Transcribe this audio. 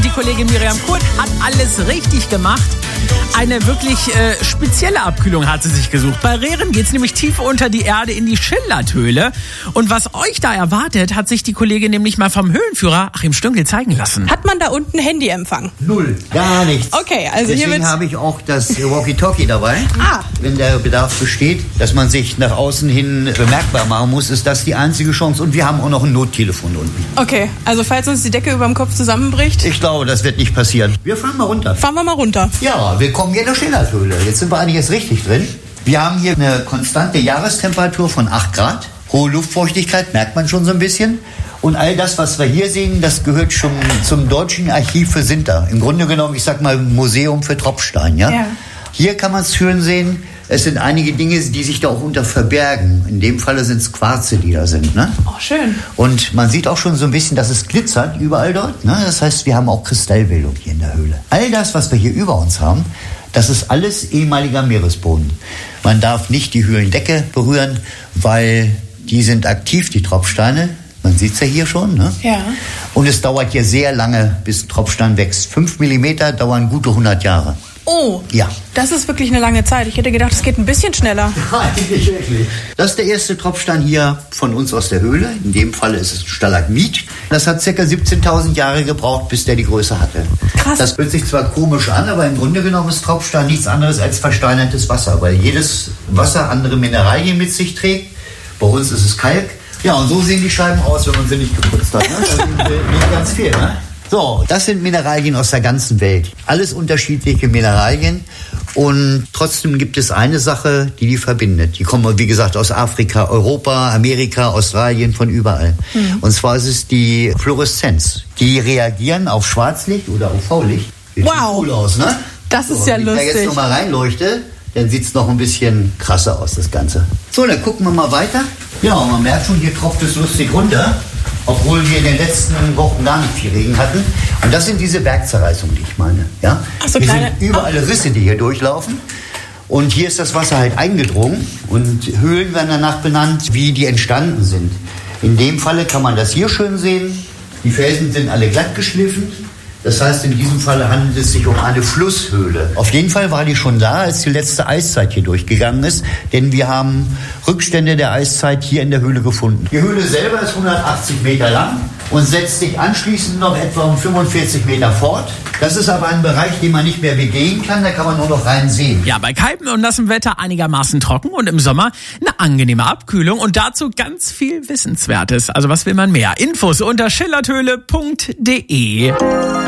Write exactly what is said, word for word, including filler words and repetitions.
Und die Kollegin Miriam Kurt hat alles richtig gemacht. Eine wirklich äh, spezielle Abkühlung hat sie sich gesucht. Bei Rehren geht's nämlich tief unter die Erde in die Schillerthöhle. Und was euch da erwartet, hat sich die Kollegin nämlich mal vom Höhlenführer Achim Stünkel zeigen lassen. Hat man da unten Handyempfang? Null, gar nichts. Okay, also Deswegen hier habe ich auch das Walkie-Talkie dabei. Ah. Wenn der Bedarf besteht, dass man sich nach außen hin bemerkbar machen muss, ist das die einzige Chance. Und wir haben auch noch ein Nottelefon unten. Okay, also falls uns die Decke über dem Kopf zusammenbricht. Ich glaube, das wird nicht passieren. Wir fahren mal runter. Fahren wir mal runter. Ja, wir kommen hier in der Schillerthöhle. Jetzt sind wir eigentlich jetzt richtig drin. Wir haben hier eine konstante Jahrestemperatur von acht Grad. Hohe Luftfeuchtigkeit, merkt man schon so ein bisschen. Und all das, was wir hier sehen, das gehört schon zum Deutschen Archiv für Sinter. Im Grunde genommen, ich sag mal, Museum für Tropfstein. Ja? Ja. Hier kann man es schön sehen. Es sind einige Dinge, die sich da auch unter verbergen. In dem Falle sind es Quarze, die da sind. Ne? Oh, schön. Und man sieht auch schon so ein bisschen, dass es glitzert überall dort. Ne? Das heißt, wir haben auch Kristallbildung hier in der Höhle. All das, was wir hier über uns haben, das ist alles ehemaliger Meeresboden. Man darf nicht die Höhlendecke berühren, weil die sind aktiv, die Tropfsteine. Man sieht es ja hier schon. Ne? Ja. Und es dauert hier sehr lange, bis ein Tropfstein wächst. Fünf Millimeter dauern gute hundert Jahre. Oh, ja. Das ist wirklich eine lange Zeit. Ich hätte gedacht, es geht ein bisschen schneller. Eigentlich wirklich. Das ist der erste Tropfstein hier von uns aus der Höhle. In dem Fall ist es ein Stalagmit. Das hat ca. siebzehntausend Jahre gebraucht, bis der die Größe hatte. Krass. Das hört sich zwar komisch an, aber im Grunde genommen ist Tropfstein nichts anderes als versteinertes Wasser, weil jedes Wasser andere Mineralien mit sich trägt. Bei uns ist es Kalk. Ja, und so sehen die Scheiben aus, wenn man sie nicht geputzt hat. Ne? Das sind nicht ganz viel, ne? So, das sind Mineralien aus der ganzen Welt. Alles unterschiedliche Mineralien. Und trotzdem gibt es eine Sache, die die verbindet. Die kommen, wie gesagt, aus Afrika, Europa, Amerika, Australien, von überall. Mhm. Und zwar ist es die Fluoreszenz. Die reagieren auf Schwarzlicht oder U V-Licht. Sieht wow. cool aus, ne? Das ist so, ja wenn lustig. Wenn ich da jetzt nochmal reinleuchte, dann sieht es noch ein bisschen krasser aus, das Ganze. So, dann gucken wir mal weiter. Ja, und man merkt schon, hier tropft es lustig runter. Obwohl wir in den letzten Wochen gar nicht viel Regen hatten. Und das sind diese Bergzerreißungen, die ich meine. Ja? Ach so, hier kleine, sind überall Risse, die hier durchlaufen. Und hier ist das Wasser halt eingedrungen. Und Höhlen werden danach benannt, wie die entstanden sind. In dem Falle kann man das hier schön sehen. Die Felsen sind alle glatt geschliffen. Das heißt, in diesem Falle handelt es sich um eine Flusshöhle. Auf jeden Fall war die schon da, als die letzte Eiszeit hier durchgegangen ist. Denn wir haben Rückstände der Eiszeit hier in der Höhle gefunden. Die Höhle selber ist hundertachtzig Meter lang und setzt sich anschließend noch etwa um fünfundvierzig Meter fort. Das ist aber ein Bereich, den man nicht mehr begehen kann, da kann man nur noch rein sehen. Ja, bei kaltem und nassem Wetter einigermaßen trocken und im Sommer eine angenehme Abkühlung und dazu ganz viel Wissenswertes. Also was will man mehr? Infos unter schillerthöhle punkt de.